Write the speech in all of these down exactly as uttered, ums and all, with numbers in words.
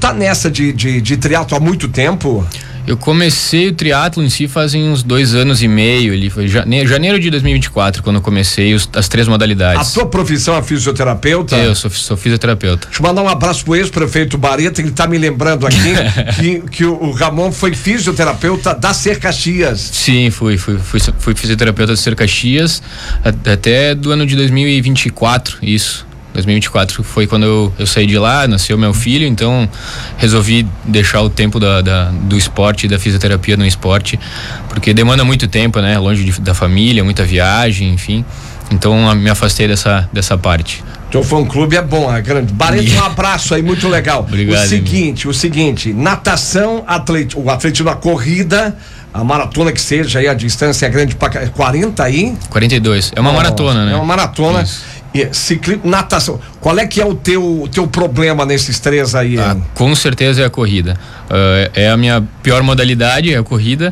tá nessa de, de, de triatlo há muito tempo? Eu comecei o triatlo em si fazem uns dois anos e meio, ele foi janeiro, janeiro de dois mil e vinte e quatro, quando eu comecei os, as três modalidades. A tua profissão é fisioterapeuta? Eu sou, sou fisioterapeuta. Deixa eu mandar um abraço pro ex-prefeito Bareta, ele tá me lembrando aqui que, que o Ramon foi fisioterapeuta da Ser Caxias. Sim, fui, fui, fui, fui fisioterapeuta da Ser Caxias até do ano de dois mil e vinte e quatro, isso. dois mil e vinte e quatro foi quando eu, eu saí de lá, nasceu meu filho, então resolvi deixar o tempo da, da, do esporte, da fisioterapia no esporte, porque demanda muito tempo, né? Longe de, da família, muita viagem, enfim. Então me afastei dessa, dessa parte. Teu fã-clube é bom, é grande. Bareta, um abraço aí, muito legal. Obrigado. O seguinte, amigo. o seguinte, natação, atleti, o atletismo na corrida, a maratona que seja aí, a distância é grande para quarenta aí? quarenta e dois, é uma oh, maratona, né? É uma maratona. Isso. Ciclismo, natação, qual é que é o teu, o teu problema nesses três aí? Ah, com certeza é a corrida. Uh, é a minha pior modalidade, é a corrida.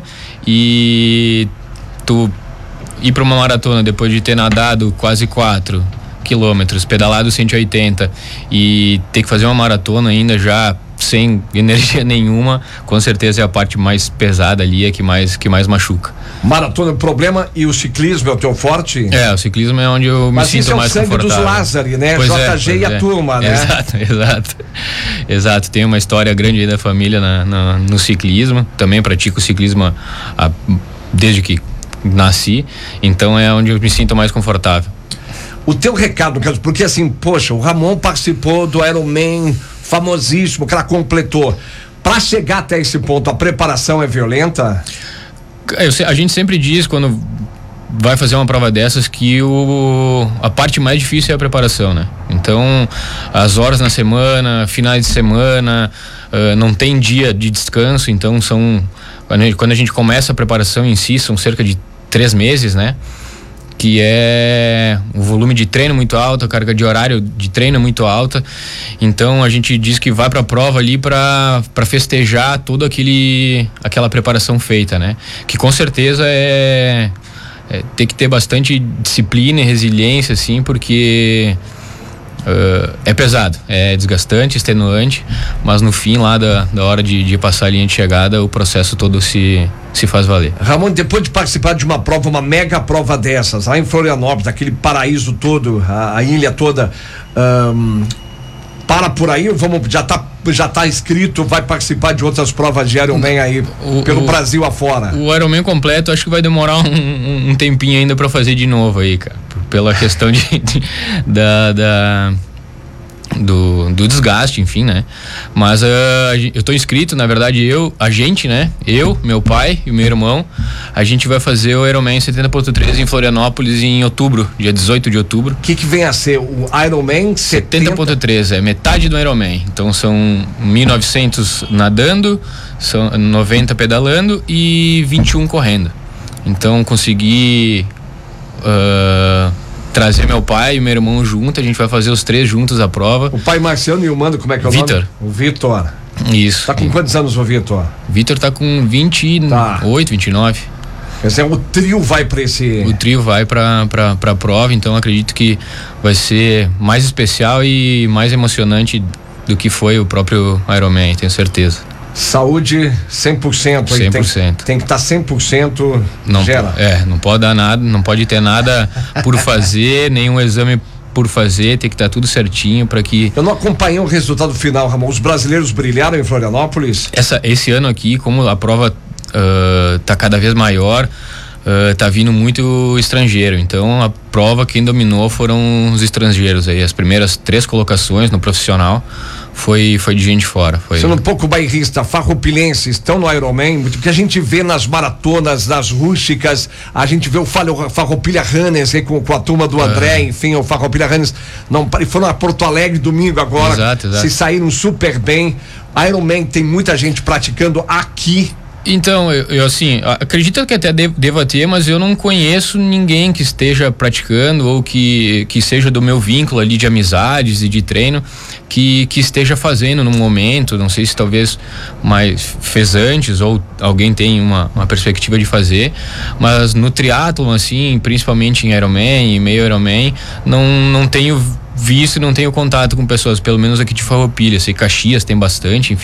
E tu ir para uma maratona depois de ter nadado quase quatro quilômetros, pedalado cento e oitenta e ter que fazer uma maratona ainda já sem energia nenhuma, com certeza é a parte mais pesada ali, é que mais, que mais machuca. Maratona é o problema e o ciclismo é o teu forte? É, o ciclismo é onde eu Mas me sinto mais confortável. Mas isso é o sangue dos Lázari, né? Pois J G é, e a é. turma, né? Exato, exato. Exato, tem uma história grande aí da família na, na, no ciclismo, também pratico ciclismo a, a, desde que nasci, então é onde eu me sinto mais confortável. O teu recado, porque assim, poxa, o Ramon participou do Ironman famosíssimo, que ela completou. Para chegar até esse ponto, a preparação é violenta? Eu, a gente sempre diz, quando vai fazer uma prova dessas, que o, a parte mais difícil é a preparação, né? Então, as horas na semana, finais de semana, uh, não tem dia de descanso, então são... Quando a, gente, quando a gente começa a preparação em si, são cerca de três meses, né? Que é um volume de treino muito alto, a carga de horário de treino muito alta. Então a gente diz que vai para a prova ali para para festejar toda aquele aquela preparação feita, né? Que com certeza é, é tem que ter bastante disciplina e resiliência, assim, porque uh, é pesado, é desgastante, extenuante, mas no fim lá da, da hora de, de passar a linha de chegada, o processo todo se se faz valer. Ramon, depois de participar de uma prova, uma mega prova dessas, lá em Florianópolis, aquele paraíso todo, a, a ilha toda, um, para por aí, vamos, já tá, já tá escrito, vai participar de outras provas de Ironman aí, o, pelo o, Brasil afora? O Ironman completo, acho que vai demorar um, um tempinho ainda para fazer de novo aí, cara, pela questão de, de da, da Do, do desgaste, enfim, né? Mas uh, eu tô inscrito, na verdade, eu, a gente, né? Eu, meu pai e meu irmão, a gente vai fazer o Ironman setenta ponto três em Florianópolis em outubro, dia dezoito de outubro. O que que vem a ser o Ironman setenta ponto três? É metade do Ironman. Então são mil e novecentos nadando, são noventa pedalando e vinte e um correndo. Então consegui uh, trazer meu pai e meu irmão junto, a gente vai fazer os três juntos a prova. O pai Marciano e o mano, como é que é o Vitor. nome? O Vitor. Isso. Tá com quantos anos o Vitor? Vitor tá com vinte e oito, tá. vinte e nove. Quer dizer, o trio vai para esse... O trio vai pra, pra, pra prova, então acredito que vai ser mais especial e mais emocionante do que foi o próprio Ironman, tenho certeza. Saúde cem por cento. cem por cento. Tem, tem que estar tá cem por cento não, gera. É, não pode dar nada, não pode ter nada por fazer, nenhum exame por fazer, tem que estar tá tudo certinho para que... Eu não acompanhei o resultado final, Ramon. Os brasileiros brilharam em Florianópolis? Essa, esse ano aqui, como a prova uh, tá cada vez maior, uh, tá vindo muito estrangeiro, então a prova quem dominou foram os estrangeiros aí, as primeiras três colocações no profissional foi, foi de gente fora. Foi... Sendo um pouco bairrista, farroupilense, estão no Ironman, porque a gente vê nas maratonas, nas rústicas, a gente vê o Farroupilha Runners com, com a turma do André, é. enfim, o Farroupilha Runners não, foram a Porto Alegre domingo agora, exato, exato. Se saíram super bem. Ironman tem muita gente praticando aqui. Então, eu, eu assim, acredito que até deva ter, mas eu não conheço ninguém que esteja praticando ou que, que seja do meu vínculo ali de amizades e de treino que, que esteja fazendo no momento, não sei se talvez mais fez antes ou alguém tem uma, uma perspectiva de fazer, mas no triatlon, assim, principalmente em Ironman e meio Ironman, não, não tenho visto, não tenho contato com pessoas, pelo menos aqui de Farroupilha, sei Caxias tem bastante, enfim.